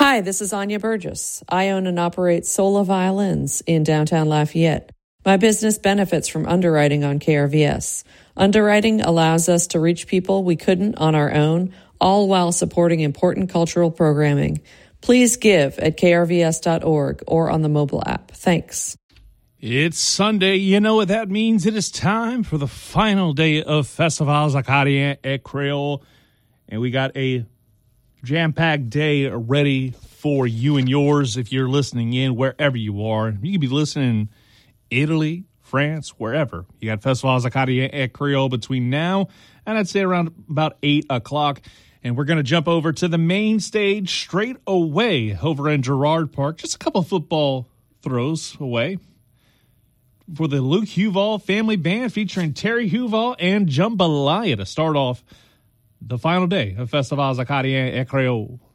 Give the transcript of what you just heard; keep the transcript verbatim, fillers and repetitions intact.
Hi, this is Anya Burgess. I own and operate Sola Violins in downtown Lafayette. My business benefits from underwriting on K R V S. Underwriting allows us to reach people we couldn't on our own, all while supporting important cultural programming. Please give at k r v s dot org or on the mobile app. Thanks. It's Sunday. You know what that means. It is time for the final day of Festivals Acadien et Creole. And we got a jam-packed day ready for you and yours if you're listening in wherever you are. You could be listening in Italy, France, wherever. You got Festivals Acadien et Creole between now and I'd say around about eight o'clock. And we're going to jump over to the main stage straight away over in Girard Park, just a couple of football throws away, for the Luke Huval Family Band featuring Terry Huval and Jambalaya to start off the final day of Festivals Acadien et Creole.